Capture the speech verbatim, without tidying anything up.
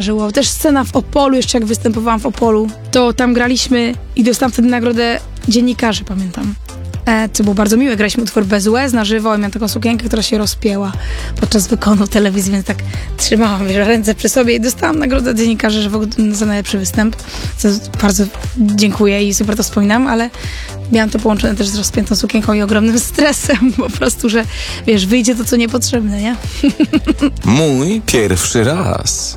wydarzyło. Też scena w Opolu, jeszcze jak występowałam w Opolu, to tam graliśmy i dostałam wtedy nagrodę dziennikarzy, pamiętam. E, co było bardzo miłe, graliśmy utwór Bez łez na żywo i miałam taką sukienkę, która się rozpięła podczas wykonu telewizji, więc tak trzymałam, wiesz, ręce przy sobie i dostałam nagrodę dziennikarzy, że w ogóle za najlepszy występ, co bardzo dziękuję i super to wspominam, ale miałam to połączone też z rozpiętą sukienką i ogromnym stresem, po prostu, że wiesz, wyjdzie to, co niepotrzebne, nie? Mój pierwszy raz.